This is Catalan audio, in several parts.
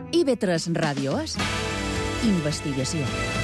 IB3 Ràdio és investigació.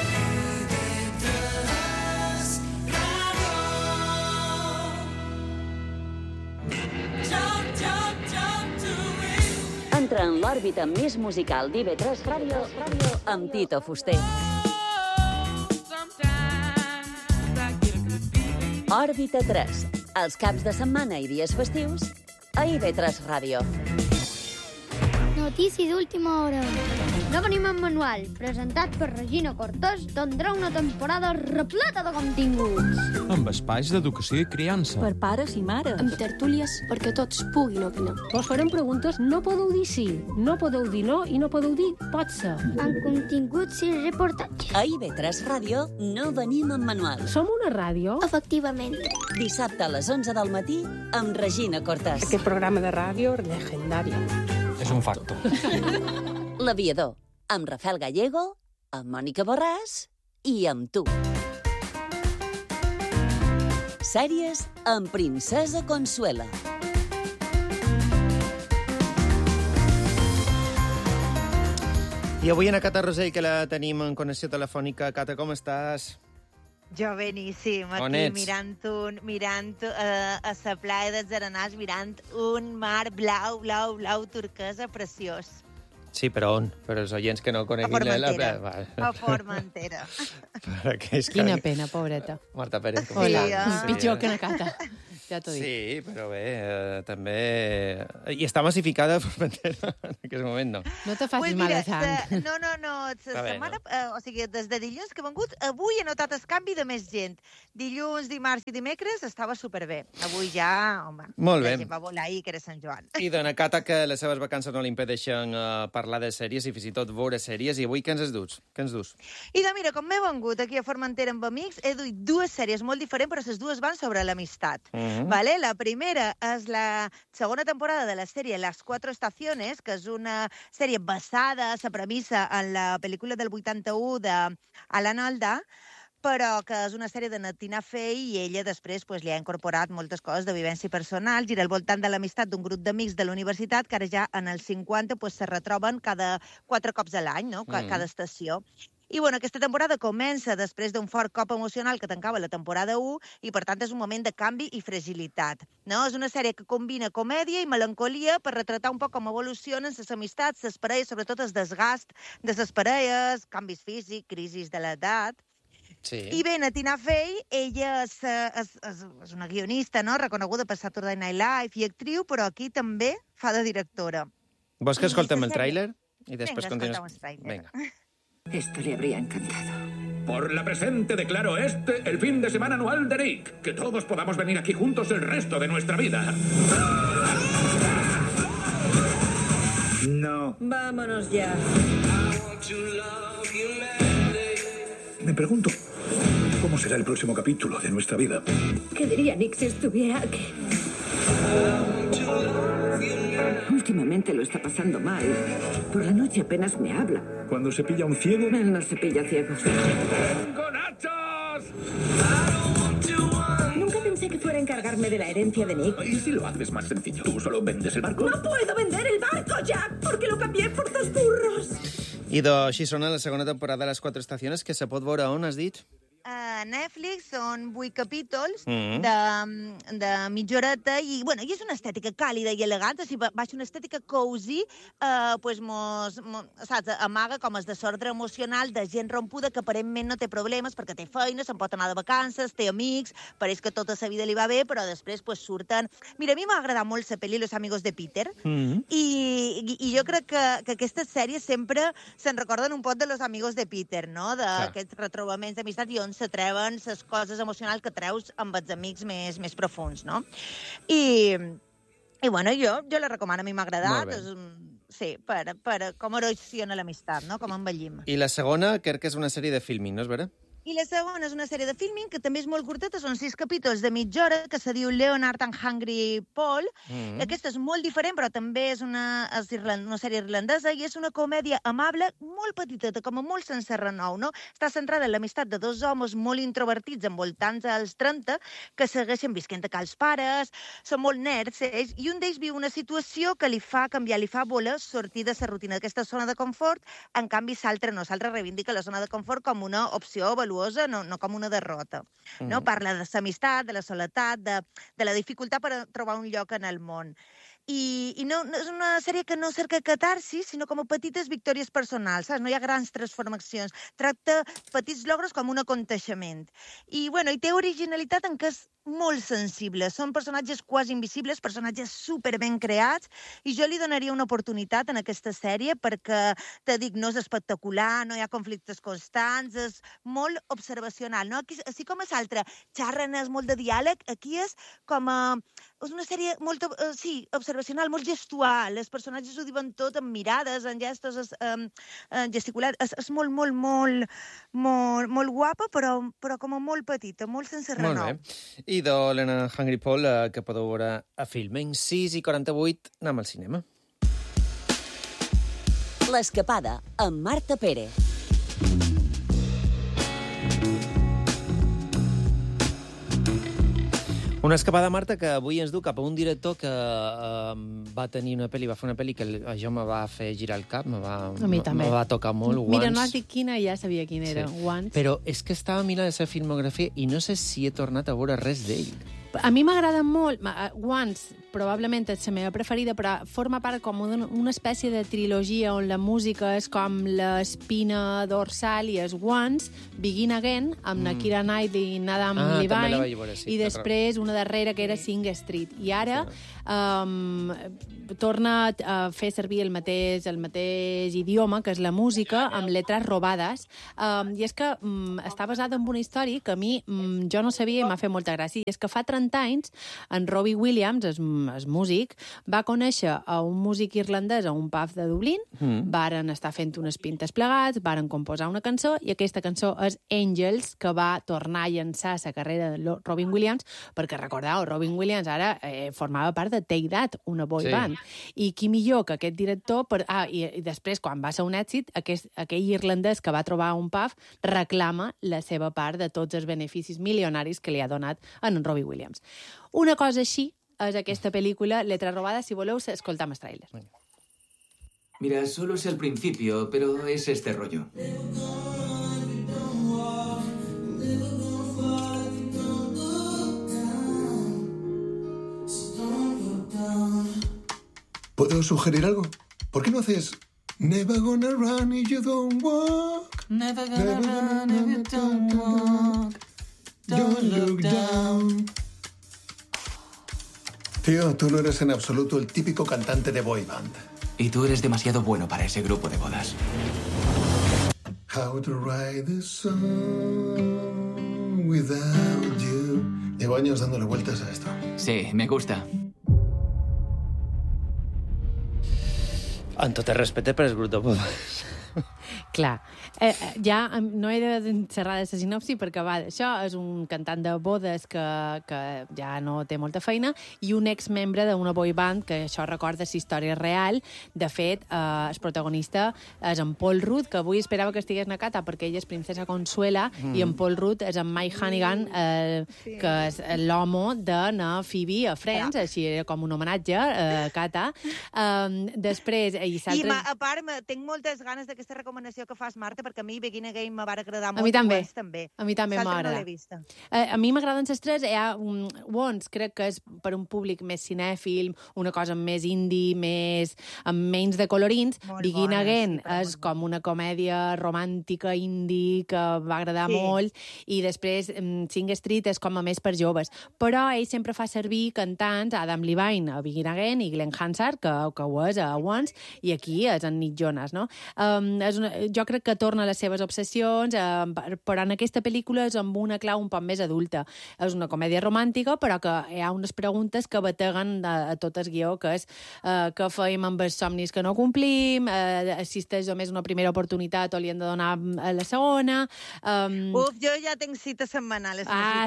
Entra en l'òrbita més musical d'IB3 Ràdio amb Tito Fuster. Òrbita 3, els caps de setmana i dies festius a IB3 Ràdio. Notícia d'última hora. No venim en manual, presentat per Regina Cortés, tindrà una temporada repleta de continguts. Amb espais d'educació i criança. Per pares i mares. Amb tertúlies perquè tots puguin opinar. Vos farem preguntes, no podeu dir sí, no podeu dir no i no podeu dir pot ser. Amb continguts i reportatges. A IB3 Ràdio no venim en manual. Som una ràdio? Efectivament. Dissabte a les 11 del matí amb Regina Cortés. Aquest programa de ràdio legendari. És un facto. L'Aviador, amb Rafael Gallego, amb Mònica Borràs i amb tu. Sèries amb Princesa Consuela. I avui en Cata Rosell, que la tenim en connexió telefònica. Cata, com estàs? Jo beníssim, aquí mirant a la playa dels Arenals, mirant un mar blau turquesa preciós. Sí, però on? Per als oients que no coneguin la playa. A Formentera. Quina pena, pobreta. Marta Pérez. Hola, pitjor que la Cata. Ja t'ho dic. Sí, però bé, també... I està massificada Formentera en aquest moment, no? No te facis mal de sang. No. O sigui, des de dilluns que he vengut, avui he notat el canvi de més gent. Dilluns, dimarts i dimecres estava superbé. Avui ja, home, molt bé. La gent va volar ahir, que era Sant Joan. I dona Cata que les seves vacances no li impedeixen parlar de sèries i fins i tot veure sèries. I avui què ens dus? I doncs mira, com m'he vengut aquí a Formentera amb amics, he duit dues sèries molt diferents, però les dues van sobre l'amistat. Vale? La primera és la segona temporada de la sèrie Las Cuatro Estaciones, que és una sèrie basada, la premissa, en la pel·lícula del 81 d'Alan Alda, però que és una sèrie de Tina Fey i ella després li ha incorporat moltes coses de vivència personal, gira al voltant de l'amistat d'un grup d'amics de la universitat que ara ja en els 50 se retroben cada 4 cops a l'any, no? Cada estació. I aquesta temporada comença després d'un fort cop emocional que tancava la temporada 1 i, per tant, és un moment de canvi i fragilitat. No? És una sèrie que combina comèdia i melancolia per retratar un poc com evolucionen les amistats, les parelles, sobretot el desgast de les parelles, canvis físics, crisis de l'edat. Sí. I bé, Tina Fey, ella és una guionista, no? Reconeguda per Saturday Night Live i actriu, però aquí també fa de directora. Vols que escoltem el tràiler? I després continues. Venga, escoltamos el tràiler. Venga. Esto le habría encantado. Por la presente declaro el fin de semana anual de Nick. Que todos podamos venir aquí juntos el resto de nuestra vida. No. Vámonos ya. Me pregunto, ¿cómo será el próximo capítulo de nuestra vida? ¿Qué diría Nick si estuviera aquí? Últimamente lo está pasando mal. Por la noche apenas me habla. Cuando se pilla un ciego... Él no se pilla ciegos. ¡Con hachos! Nunca pensé que fuera a encargarme de la herencia de Nick. ¿Y si lo haces más sencillo? ¿Tú solo vendes el barco? ¡No puedo vender el barco, Jack! Porque lo cambié por 2 burros. I així sona la segona temporada de Les Quatre Estaciones, que se pot veure on, has dit? A Netflix són 8 capítols de mitja horeta i és una estètica càlida i elegant, o sigui, va ser una estètica cozy, saps, amaga com el desordre emocional de gent rompuda que aparentment no té problemes perquè té feina, se'n pot anar de vacances, té amics, pareix que tota la vida li va bé, però després surten... Mira, a mi m'ha agradat molt la pel·li Los amigos de Peter i jo crec que aquestes sèries sempre se'n recorden un poc de Los amigos de Peter, no? D'aquests retrobaments d'amistat i on se treuen les coses emocionals que treus amb els amics més profuns, no? I jo la recomano, a mi m'ha agradat. Sí, per com erosiona l'amistat, no? Com envellim. I la segona crec que és una sèrie de filming, no és vera? I la segona és una sèrie de filming que també és molt curteta, són 6 capítols de mitja hora, que se diu Leonard and Hungry Paul. Aquesta és molt diferent, però també és una sèrie irlandesa i és una comèdia amable, molt petiteta, com a molt sense renou, no? Està centrada en l'amistat de 2 homes molt introvertits, envoltants als 30, que segueixen visquent a els pares, són molt nerds, ells, i un d'ells viu una situació que li fa canviar, li fa voler sortir de la rutina d'aquesta zona de confort. En canvi, l'altre no, l'altre reivindica la zona de confort com una opció valuosa, no com una derrota. No? Parla de l'amistat, de la soledat, de la dificultat per trobar un lloc en el món. I no és una sèrie que no cerca catarsis, sinó com a petites victòries personals, saps? No hi ha grans transformacions. Tracta petits logros com un aconteixement. I té originalitat en què és molt sensible. Són personatges quasi invisibles, personatges superben creats, i jo li donaria una oportunitat en aquesta sèrie perquè, te dic, no és espectacular, no hi ha conflictes constants, és molt observacional. No? Aquí, així com és altra, xarren, és molt de diàleg, aquí és com és una sèrie molt, observacional, molt gestual. Els personatges ho diuen tot amb mirades, en gestos gesticulats. És molt, molt, molt, molt, molt guapa, però com a molt petita, molt sense renou. Molt bé. I de Leonard and Hungry Paul, que podeu veure a Filming. 6:48, anem al cinema. L'escapada, amb Marta Pérez. Una escapada, Marta, que avui ens du cap a un director que va tenir una pel·li, va fer una pel·li que això me va fer girar el cap, me va tocar molt, Once. Mira, no has dit quina i ja sabia quina era, Once. Però és que estava mirant la seva filmografia i no sé si he tornat a veure res d'ell. A mi m'agrada molt. Once, probablement és la meva preferida, però forma part com una espècie de trilogia on la música és com l'espina dorsal i és Once, Begin Again, amb na Keira Knightley i Adam Levine, i després una darrera que era Sing Street. I ara torna a fer servir el mateix idioma, que és la música, amb lletres robades. I és que està basada en una història que a mi jo no sabia i m'ha fet molta gràcia. I és que fa 30 anys, en Robbie Williams, el músic, va conèixer a un músic irlandès a un pub de Dublín, varen estar fent unes pintes plegats, varen composar una cançó, i aquesta cançó és Angels, que va tornar a llançar la carrera de Robin Williams, perquè recordeu, Robin Williams ara formava part de Take That, una boy band. I qui millor que aquest director... I després, quan va ser un èxit, aquell irlandès que va trobar un pub reclama la seva part de tots els beneficis milionaris que li ha donat en Robbie Williams. Una cosa així és aquesta pel·lícula, Letra robada, si voleu, escoltam el tràiler. Mira, solo es el principio, pero es este rollo. ¿Puedo sugerir algo? ¿Por qué no haces Never gonna run if you don't walk? Never gonna run if you don't walk. Don't look down. Tío, tú no eres en absoluto el típico cantante de boy band. Y tú eres demasiado bueno para ese grupo de bodas. How to write the song without you. Llevo años dándole vueltas a esto. Sí, me gusta. Amb tot el respecte per el grup de bodes. Clar, ja no he d'encerrar de la sinopsi perquè va, això és un cantant de bodes que ja no té molta feina i un exmembre d'una boy band que això recorda la història real. De fet, el protagonista és en Paul Rudd, que avui esperava que estigués na Cata perquè ella és princesa Consuela i en Paul Rudd és en Mike Hannigan, que és l'homo de na Phoebe a Friends, així era com un homenatge a Cata. Després... I a part, tinc moltes ganes d'aquesta recomanació que fas, Marta, perquè a mi Begin Again me va agradar molt. A mi també. A mi també m'agrada. A mi m'agraden les tres. Once crec que és per un públic més cinèfil, una cosa més indie, amb menys de colorins. Begin Again és com una comèdia romàntica indie que va agradar molt, i després Sing Street és com a més per joves. Però ell sempre fa servir cantants, Adam Levine a Begin Again i Glenn Hansard, que ho és a Once, i aquí és en Nick Jonas, no? Jo jo crec que torna a les seves obsessions, però en aquesta pel·lícula és amb una clau un poc més adulta. És una comèdia romàntica, però que hi ha unes preguntes que bateguen a tot el guió, que és què feim amb els somnis que no complim, existeix només una primera oportunitat o li hem de donar a la segona... Jo ja tinc cita setmanal.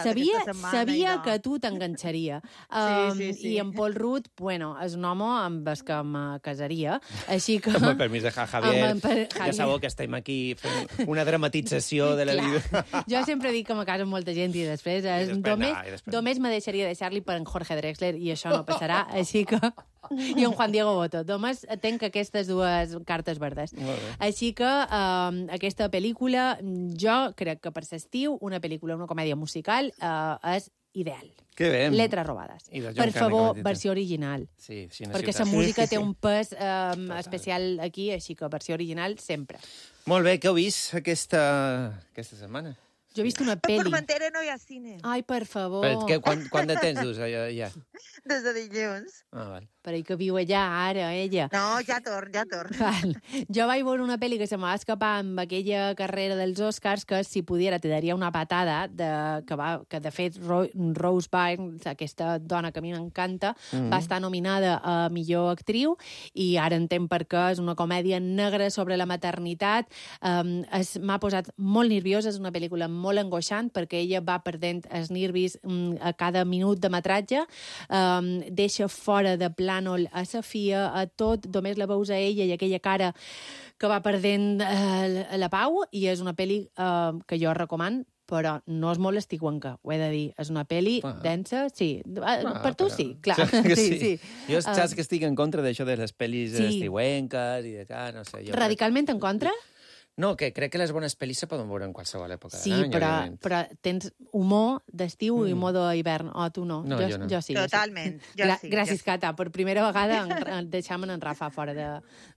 Sabia que tu t'enganxaria. Sí. I en Paul Rudd, bueno, és un home amb el que me casaria, així que... Amb el permís de Javier, ja sabeu que estem aquí fent una dramatització de la vida. Jo sempre dic que me casa amb molta gent i després només me deixaria deixar-li per en Jorge Drexler i això no passarà, així que... I en Juan Diego Boto. Només tenc aquestes dues cartes verdes. Així que aquesta pel·lícula, jo crec que per l'estiu, una pel·lícula, una comèdia musical, és ideal. Que bé. Letres robades. Per favor, versió original. Sí, perquè la música té un pes especial aquí, així que versió original sempre. Molt bé, què heu vist aquesta setmana? Jo he vist una pel·li. A Formentera no hi ha cine. Ai, per favor. Quant de temps dus allà? Des de dilluns. Val. Per ahí que viu allà, ara, ella. No, ja torn. Val. Jo vaig veure una pel·li que se m'ha escapar amb aquella carrera dels Oscars que, si pudiera, te daria una patada, que de fet Rose Byrne, aquesta dona que a mi m'encanta, va estar nominada a millor actriu i ara entenc per què és una comèdia negra sobre la maternitat. M'ha posat molt nerviosa, és una pel·lícula molt angoixant perquè ella va perdent els nervis a cada minut de metratge, deixa fora de plànol a sa filla, a tot, només la veus a ella i aquella cara que va perdent la pau, i és una pel·li que jo recomano, però no es molesti Cuenca, ho he de dir. És una pel·li densa, sí. Per tu sí, clar. Sí. Jo saps que estic en contra d'això de les pel·lis estiuenques i de no sé. Radicalment en contra? No, que crec que les bones pel·lis se poden veure en qualsevol època de l'any. Sí, però tens humor d'estiu i humor d'hivern. O tu no? No, jo no. Jo sí. Totalment. Gràcies, Cata. Per primera vegada deixam-me en Rafa fora de...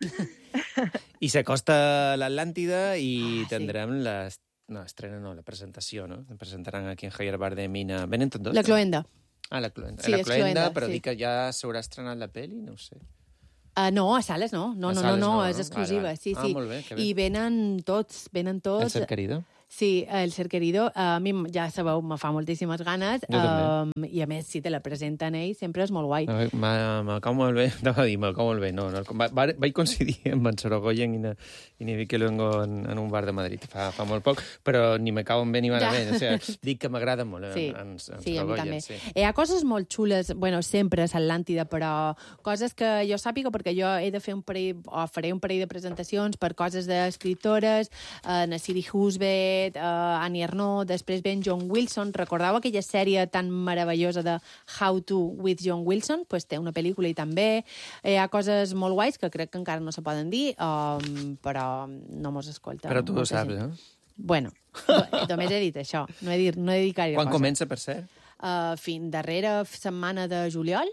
I s'acosta l'Atlàntida i tindrem les... No, estrena no, la presentació, no? Presentaran aquí en Javier Bardem i venen tots dos? La Cloenda. La Cloenda. Sí, la Cloenda, però sí. Dic que ja s'haurà estrenat la pel·li, no ho sé. No, a sales no. No, és exclusiva. Sí. Molt bé, que bé. I venen tots. El Ser Querido? Sí, El Ser Querido. A mi, ja sabeu, me fa moltíssimes ganes. I a més, si te la presenten ells, sempre és molt guai. Me cau molt bé. Anava a dir, me cau molt bé. No. Vaig coincidir amb en Sorogoyen i ni vi que luego en un bar de Madrid fa molt poc, però ni me cauen bé ni malament. O sigui, dic que m'agrada molt en Sorogoyen. Sí. Hi ha coses molt xules, bueno, sempre a l'Atlàntida, però coses que jo sàpiga, perquè jo he de fer faré un parell de presentacions per coses d'escriptores, Nasiri Husbet, Annie Ernaux, després ve John Wilson. Recordeu aquella sèrie tan meravellosa de How to with John Wilson? Pues té una pel·lícula i també hi ha coses molt guais que crec que encara no se poden dir, però no mos escolta. Però tu ho saps, no? Bueno, només he dit això. No he dit gaire cosa. Quan comença, per cert? Fins darrera setmana de juliol.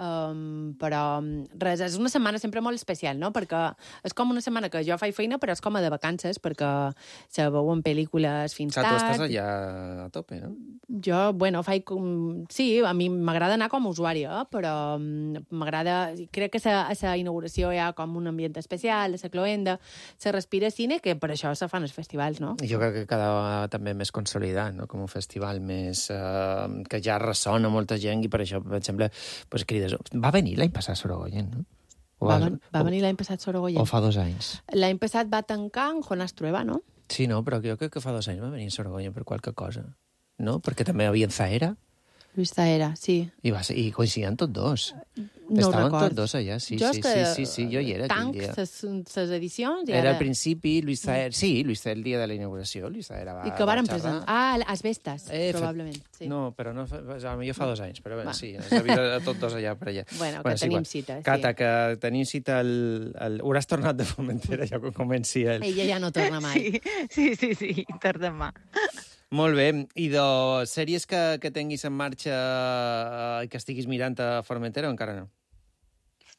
Però res, és una setmana sempre molt especial, no? Perquè és com una setmana que jo faig feina, però és com a de vacances, perquè se veuen pel·lícules fins tard. Tu estàs allà a tope, no? Jo, bueno, faig com... Sí, a mi m'agrada anar com a usuària, però m'agrada... Crec que a la inauguració hi ha com un ambient especial, a la Cloenda, se respira cine, que per això se fan els festivals, no? I jo crec que cada vegada també més consolidat, no? Com un festival més... que ja ressona molta gent i per això, per exemple, pues, crides. Va venir l'any passat Sorogoyen, no? Va venir l'any passat Sorogoyen. O fa 2 anys? L'any passat va tancar en Jonás Trueba, no? Sí, no, però jo crec que fa 2 anys va venir Sorogoyen per qualque cosa. No? Perquè també havia en Zahera. Luis Zahera, sí. I coincidien tots dos. No estaven record. tots dos allà, sí, jo hi era aquell dia. Ses edicions... Era al principi, Luis Zahera... Sí, Luis Zahera, el dia de la inauguració, Luis Zahera va... I que varen presentar... Asbestas, probablement. Sí. No, però no, jo fa 2 anys, però bé, sí, havia tots dos allà per allà. Bueno, que tenim cita, sí. Cata, que tenim cita hauràs tornat de Formentera ja quan comenci el... Ella ja no torna mai. Sí, torna demà. Molt bé. I de sèries que tinguis en marxa i que estiguis mirant a Formentera o encara no?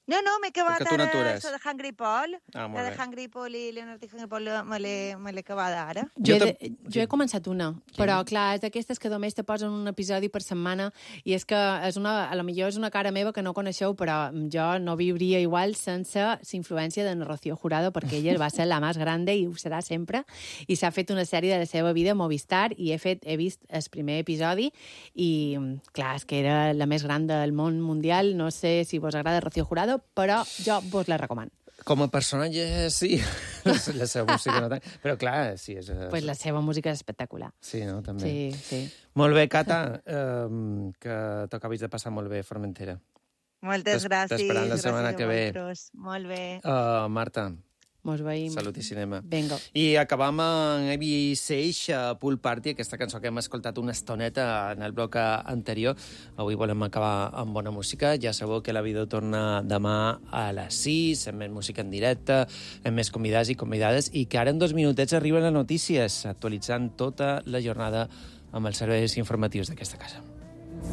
No, m'he acabat Que tu ara n'atures. això de Hungry Paul. Molt La de bé. Hungry Paul i Leonard i Hungry Paul me l'he acabada ara. Jo he començat una, però clar, és d'aquestes que només te posen un episodi per setmana i és que a lo millor és una cara meva que no coneixeu, però jo no viuria igual sense la influència de Rocío Jurado, perquè ella va ser la més grande i ho serà sempre, i s'ha fet una sèrie de la seva vida a Movistar i he vist el primer episodi i, clar, és que era la més gran del món mundial. No sé si vos agrada Rocío Jurado, però jo vos la recomano. Com a personatge, sí. La seva música no tant. Però clar, sí, és... Pues la seva música és espectacular. Sí, no? També. Sí. Molt bé, Cata, que t'acabis de passar molt bé, Formentera. Moltes gràcies. T'esperant la setmana que ve. Molt bé. Marta. Mos veiem. Salut i cinema. Vinga. I acabam amb Heavy Sage, Pool Party, aquesta cançó que hem escoltat una estoneta en el bloc anterior. Avui volem acabar amb bona música. Ja sabeu que la vida torna demà a les 6, amb més música en directe, amb més convidats i convidades, i que ara en 2 minutets arriben les notícies, actualitzant tota la jornada amb els serveis informatius d'aquesta casa.